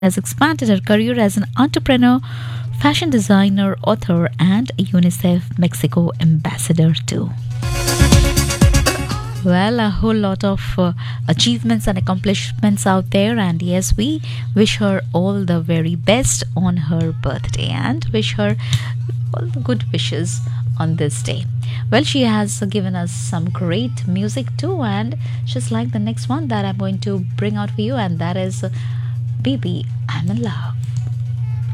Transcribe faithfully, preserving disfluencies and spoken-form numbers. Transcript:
has expanded her career as an entrepreneur, fashion designer, author, and UNICEF Mexico ambassador too. Well, a whole lot of uh, achievements and accomplishments out there, and yes, we wish her all the very best on her birthday and wish her all the good wishes on this day. Well, she has given us some great music too, and just like the next one that I'm going to bring out for you, and that is uh, Baby, I'm in Love.